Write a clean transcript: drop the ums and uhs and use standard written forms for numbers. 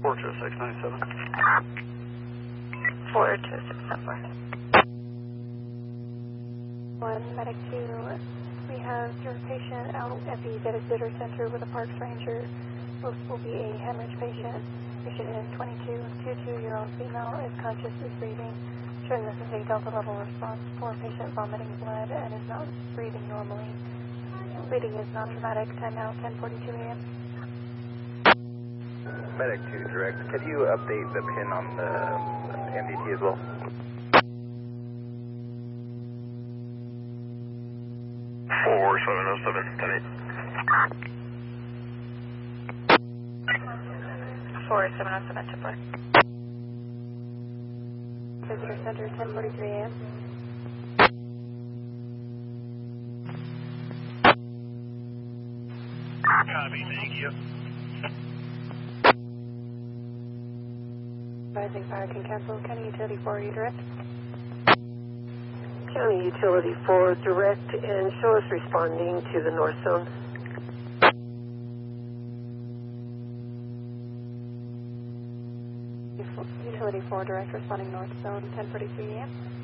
42697. 42694. 1 Medic 2, we have your patient out at the Visitor Center with a Parks Ranger. This will be a hemorrhage patient. Patient is 22-year-old female, is conscious, is breathing. Showing this is a Delta level response for patient vomiting blood and is not breathing normally. Bleeding is non-traumatic. Time now 10:42 a.m. Medic 2 direct, could you update the pin on the MDT as well? 4707 to play. Visitor Center 10:43 a.m. Copy, thank you. Advising fire can cancel. County Utility 4, are you direct? County Utility 4 direct and show us responding to the north zone. Utility 4 direct responding north zone 10:43 a.m.